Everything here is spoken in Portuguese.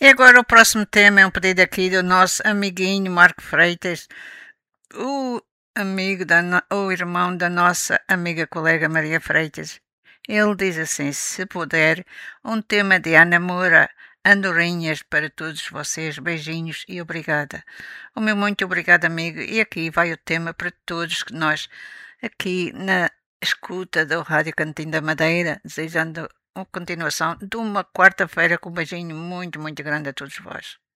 E agora o próximo tema é um pedido aqui do nosso amiguinho Marco Freitas, o o irmão da nossa amiga colega Maria Freitas. Ele diz assim: se puder, um tema de Ana Moura, Andorinhas para todos vocês, beijinhos e obrigada. O meu muito obrigado, amigo. E aqui vai o tema para todos que nós, aqui na escuta do Rádio Cantinho da Madeira, desejando a continuação de uma quarta-feira com um beijinho muito, muito grande a todos vós.